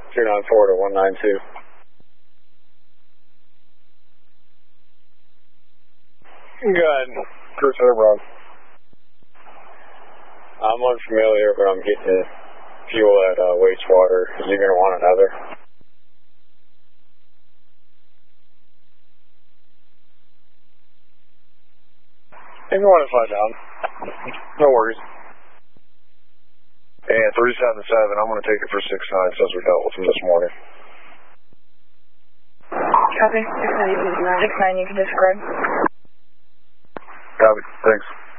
294 to 192. Good. Cruise to the run. I'm unfamiliar, but I'm getting fuel at wastewater. Is you going to want another? If you want to fly down, no worries. And 377, I'm going to take it for 6-9 since we dealt with him this morning. Copy. 6-9, you can disregard. Copy. Thanks.